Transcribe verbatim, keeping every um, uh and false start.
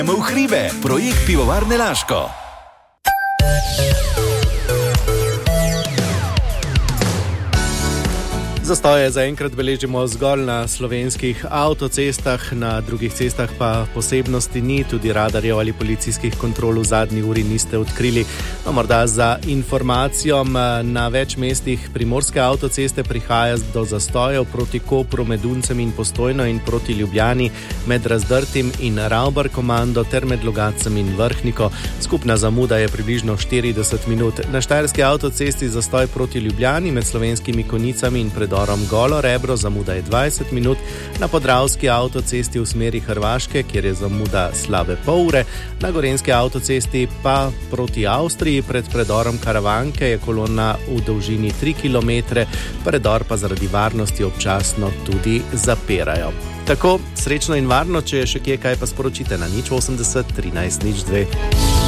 V hribe, projekt Pivovarne Laško. Zastoje zaenkrat beležimo zgolj na slovenskih avtocestah, na drugih cestah pa posebnosti ni, tudi radarjev ali policijskih kontrol v zadnji uri niste odkrili. No, morda za informacijo, na več mestih primorske avtoceste prihaja do zastojev proti Kopru, Meduncem in Postojno in proti Ljubljani, med Razdrtim in Ravbar komando ter med Logatcem in Vrhniko. Skupna zamuda je približno štirideset minut. Na štajerski avtocesti zastoj proti Ljubljani med Slovenskimi Konjicami in predorom Golo Rebro, zamuda je dvajset minut, na podravski avtocesti v smeri Hrvaške, kjer je zamuda slabe pol ure, na gorenski avtocesti pa proti Avstriji pred predorom Karavanke je kolona v dolžini tri kilometre, predor pa zaradi varnosti občasno tudi zapirajo. Tako, srečno in varno, če je še kje kaj, pa sporočite na nič osemdeset trinajst nič dve.